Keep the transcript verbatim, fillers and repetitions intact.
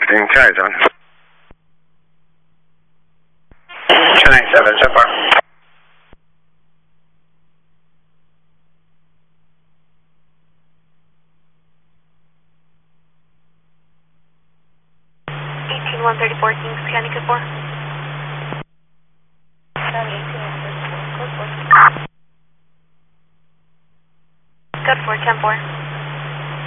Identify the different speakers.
Speaker 1: fifteen Kaizen. two nine seven, so far.
Speaker 2: eighteen one thirty-four, Kings, Connecticut four. Code four, ten four.